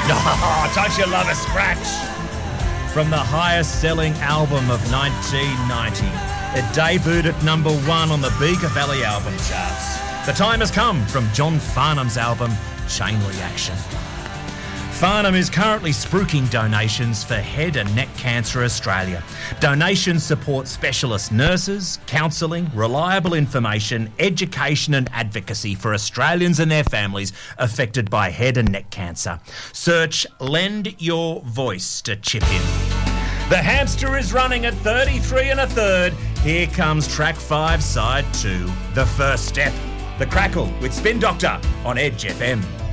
Oh, don't you love a scratch? From the highest-selling album of 1990, it debuted at number 1 on the Beaker Valley album charts. The time has come from John Farnham's album, Chain Reaction. Farnham is currently spruiking donations for Head and Neck Cancer Australia. Donations support specialist nurses, counselling, reliable information, education and advocacy for Australians and their families affected by head and neck cancer. Search Lend Your Voice to chip in. The hamster is running at 33 1/3. Here comes track 5, side 2, The First Step. The Crackle with Spin Doctor on Edge FM.